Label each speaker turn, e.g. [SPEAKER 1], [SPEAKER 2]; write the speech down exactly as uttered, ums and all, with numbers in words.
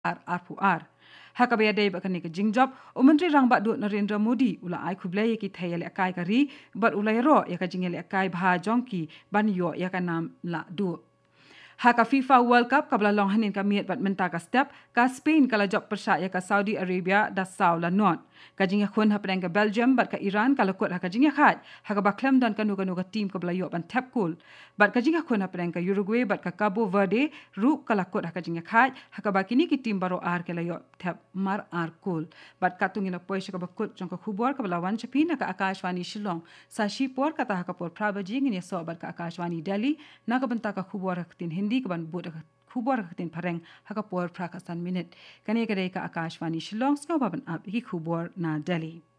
[SPEAKER 1] ar arpu ar hakabaya dei bakani ke jingjob o menteri rang ba du Narendra Modi ula ai khublai ki thayale akai kari bat ulai ro ya ka jingele akai bha jongki ban yo ya ka nam la du Haka FIFA World Cup kabla long hanin ka miet bat menta ka step ka Spain kala jok persya ya ka Saudi Arabia da saw la not ka jinga khun hapren ka Belgium bat ka Iran kala kot haka jinga khat haka ba klem dan kanu kanu ka team kabla yo ban tap cool bat ka jinga khun hapren ka Uruguay bat ka Cabo Verde ru kala kot haka jinga khat haka ba kini ki team baro ar kala yo tap mar ar cool bat ka tungina poisha ka ba kot jong ka khubor kabla wan chapina ka Akashwani Shillong sa shipor kata haka por prabaji ngini so bat ka Akashwani Delhi na ka banta ka khubor ka tin hindi ka ban bud khubor ka tin pareng haka por prakasan minute kane kare ka Akashwani Shillong ska ban ab ki khubor na Delhi